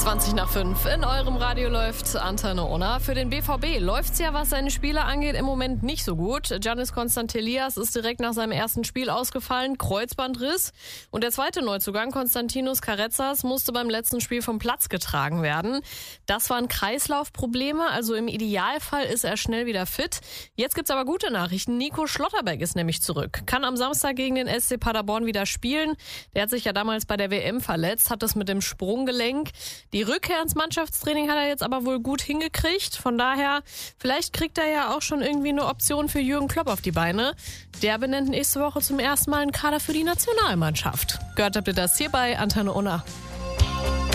20:05 in eurem Radio läuft Antenne Unna. Für den BVB läuft's ja, was seine Spieler angeht, im Moment nicht so gut. Giannis Constantelias ist direkt nach seinem ersten Spiel ausgefallen, Kreuzbandriss. Und der zweite Neuzugang, Konstantinos Karezas, musste beim letzten Spiel vom Platz getragen werden. Das waren Kreislaufprobleme, also im Idealfall ist er schnell wieder fit. Jetzt gibt's aber gute Nachrichten. Nico Schlotterbeck ist nämlich zurück. Kann am Samstag gegen den SC Paderborn wieder spielen. Der hat sich ja damals bei der WM verletzt, hat das mit dem Sprunggelenk. Die Rückkehr ins Mannschaftstraining hat er jetzt aber wohl gut hingekriegt. Von daher, vielleicht kriegt er ja auch schon irgendwie eine Option für Jürgen Klopp auf die Beine. Der benennt nächste Woche zum ersten Mal einen Kader für die Nationalmannschaft. Gehört habt ihr das hier bei Antenne Unna.